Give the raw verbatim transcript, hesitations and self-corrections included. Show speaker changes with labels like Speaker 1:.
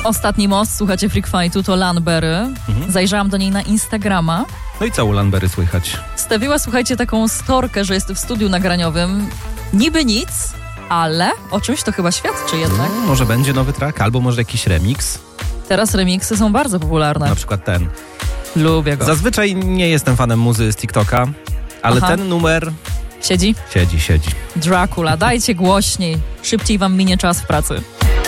Speaker 1: Ostatni most, słuchacie Freak Fightu, to Lanberry. Mhm. Zajrzałam do niej na Instagrama.
Speaker 2: No i co u Lanberry słychać?
Speaker 1: Wstawiła, słuchajcie, taką storkę, że jest w studiu nagraniowym. Niby nic, ale o czymś to chyba świadczy jednak.
Speaker 2: No, może będzie nowy track, albo może jakiś remix.
Speaker 1: Teraz remiksy są bardzo popularne.
Speaker 2: Na przykład ten.
Speaker 1: Lubię go.
Speaker 2: Zazwyczaj nie jestem fanem muzy z TikToka, ale Aha. ten numer...
Speaker 1: Siedzi?
Speaker 2: Siedzi, siedzi.
Speaker 1: Dracula, dajcie głośniej. Szybciej wam minie czas w pracy.